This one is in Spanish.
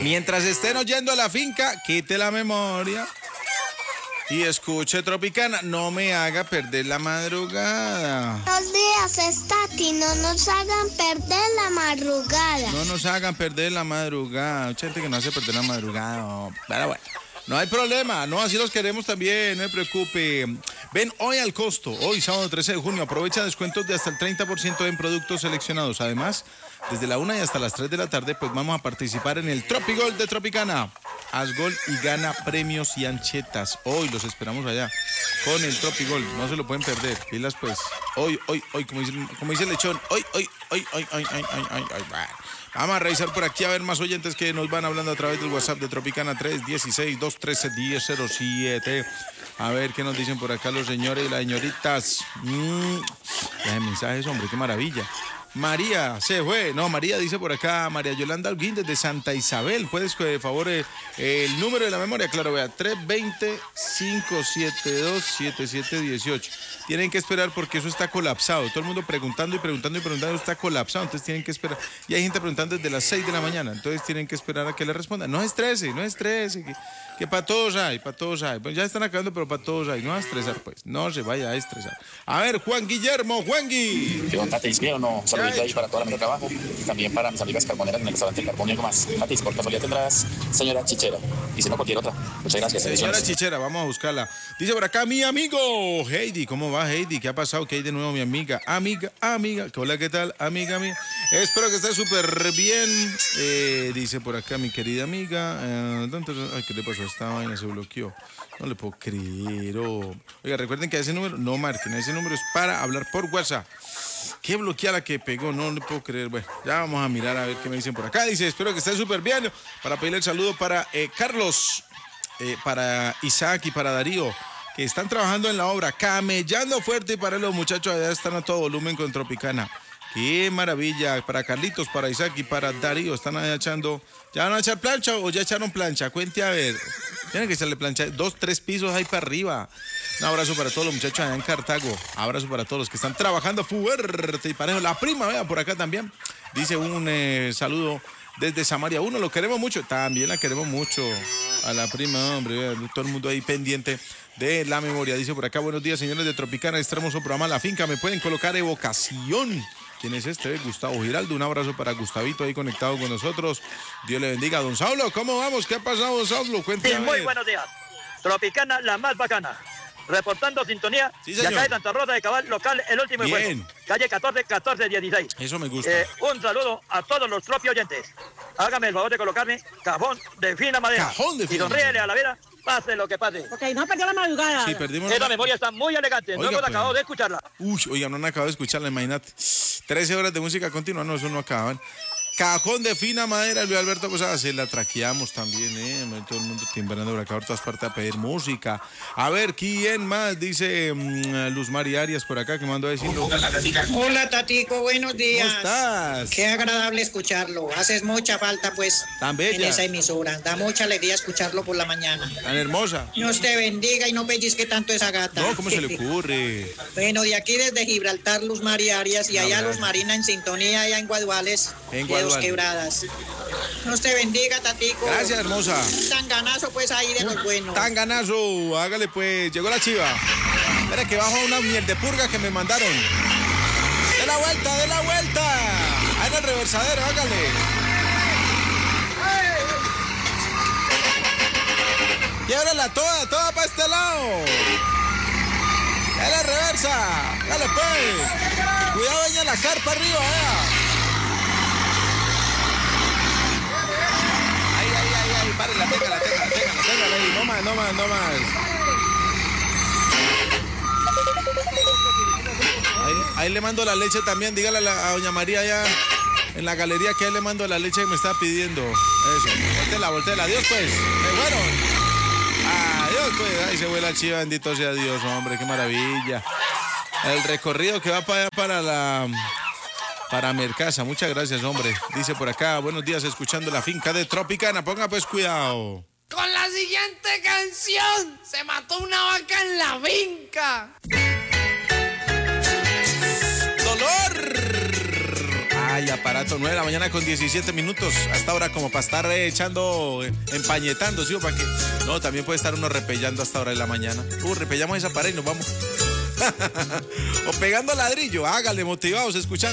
Mientras estén oyendo a la finca, quite la memoria y escuche Tropicana. No me haga perder la madrugada. Buenos días, Stati. No nos hagan perder la madrugada. No nos hagan perder la madrugada. Mucha gente que no hace perder la madrugada. Pero bueno, no hay problema. No, así los queremos también. No se preocupe. Ven hoy al Costo. Hoy, sábado 13 de junio. Aprovecha descuentos de hasta el 30% en productos seleccionados. Además, desde la 1 y hasta las 3 de la tarde, pues vamos a participar en el Tropigol de Tropicana. Haz gol y gana premios y anchetas. Hoy los esperamos allá con el Tropigol. No se lo pueden perder. Pilas pues. Hoy, como dice el lechón. Hoy. Vamos a revisar por aquí a ver más oyentes que nos van hablando a través del WhatsApp de Tropicana 316-213-1007. A ver qué nos dicen por acá los señores y las señoritas. Los mensajes, hombre, qué maravilla. María se fue. No, María dice por acá, María Yolanda Holguín desde Santa Isabel. ¿Puedes, por favor, el número de la memoria? Claro, vea, 320-572-7718. Tienen que esperar porque eso está colapsado. Todo el mundo preguntando, está colapsado. Entonces tienen que esperar. Y hay gente preguntando desde las 6 de la mañana. Entonces tienen que esperar a que le respondan. No estrese. Que para todos hay. Pues ya están acabando, pero para todos hay. No a estresar, pues. No se vaya a estresar. A ver, Juan Guillermo, Juangui. ¿Qué onda, Tatis? ¿Bien o no? Saludito ahí para toda la mesa de trabajo. También para mis amigas carboneras en el restaurante Carbón y algo más. Tatis, por casualidad tendrás señora Chichera. Y si no, cualquier otra. Muchas gracias. Señora Chichera, vamos a buscarla. Dice por acá mi amigo Heidi. ¿Cómo va, Heidi? ¿Qué ha pasado? ¿Qué hay de nuevo, mi amiga? Amiga. Hola, ¿qué tal? Amiga mía. Espero que esté súper bien. Dice por acá mi querida amiga. Ay, ¿qué le pasó a esta vaina? Se bloqueó. No le puedo creer. Oiga, recuerden que a ese número no marquen. Ese número es para hablar por WhatsApp. Qué bloqueada que pegó, no le puedo creer. Bueno, ya vamos a mirar a ver qué me dicen por acá. Dice, espero que esté súper bien. Para pedirle el saludo para Carlos, para Isaac y para Darío, que están trabajando en la obra, camellando fuerte, y para los muchachos allá están a todo volumen con Tropicana. Qué maravilla. Para Carlitos, para Isaac y para Darío, están allá echando. ¿Ya van a echar plancha o ya echaron plancha? Cuente a ver. Tienen que echarle plancha, 2, 3 pisos ahí para arriba. Un abrazo para todos los muchachos allá en Cartago. Abrazo para todos los que están trabajando fuerte y parejo. La prima, vea, por acá también. Dice un saludo desde Samaria 1. Lo queremos mucho. También la queremos mucho a la prima, hombre. Vea, todo el mundo ahí pendiente de la memoria. Dice por acá, buenos días, señores de Tropicana. Este hermoso programa La Finca. ¿Me pueden colocar evocación? ¿Quién es este? Gustavo Giraldo. Un abrazo para Gustavito ahí conectado con nosotros. Dios le bendiga. Don Saulo, ¿cómo vamos? ¿Qué ha pasado, don Saulo? Cuéntame. Muy buenos días. Tropicana, la más bacana. Reportando sintonía. Sí, de acá de Santa Rosa de Cabal, local, el último Bien. juego. Calle 1416. Eso me gusta. Un saludo a todos los propios oyentes. Hágame el favor de colocarme cajón de fina madera. Cajón de fina y sonríele a la vida, pase lo que pase. Ok, no perdió la madrugada. Sí, perdimos. Esa memoria está muy elegante. Oiga, no hemos pues. acabado de escucharla. Oiga, no han acabado de escucharla, imagínate. 13 horas de música continua, no, eso no acaban. Cajón de fina madera, Luis Alberto Posada, se la traqueamos también, todo el mundo timbrando por acá, por todas partes a pedir música. A ver, ¿quién más? Dice Luz Mari Arias por acá, que mandó a decirlo. Hola, Tatico, buenos días. ¿Cómo estás? Qué agradable escucharlo. Haces mucha falta, pues, Tan bella. en esa emisora. Da mucha alegría escucharlo por la mañana. Tan hermosa. Dios te bendiga y no pellizque tanto esa gata. No, ¿cómo se le ocurre? Bueno, de aquí desde Gibraltar, Luz María Arias, y allá Luz Marina en sintonía, allá en Guaduales. En de Dos Guaduales. Quebradas. Dios te bendiga, Tatico. Gracias, hermosa. Tan ganazo, pues, ahí de los buenos. Tan ganazo, hágale pues. Llegó la chiva. Espera que bajo una miel de purga que me mandaron. ¡De la vuelta, de la vuelta! Ahí en el reversadero, hágale. Quiebrela toda para este lado. Dale reversa. Dale pues. Cuidado, doña la carpa arriba, vea. Ay, párela, téngala ahí. No más. Ahí le mando la leche también. Dígale a doña María allá en la galería que ahí le mando la leche que me está pidiendo. Eso. Voltela. Adiós, pues. Me fueron. Adiós, pues. Ahí se vuela el chiva. Bendito sea Dios, hombre. Qué maravilla. El recorrido que va para allá para Mercasa. Muchas gracias, hombre. Dice por acá, buenos días, escuchando La Finca de Tropicana. Ponga pues cuidado. Con la siguiente canción, se mató una vaca en la finca. ¡Dolor! Ay, aparato. 9 de la mañana con 17 minutos. Hasta ahora como para estar echando, empañetando, ¿sí? O para que... No, también puede estar uno repellando hasta ahora de la mañana. Repellamos esa pared y nos vamos. O pegando ladrillo. Hágale, motivados, escuchando.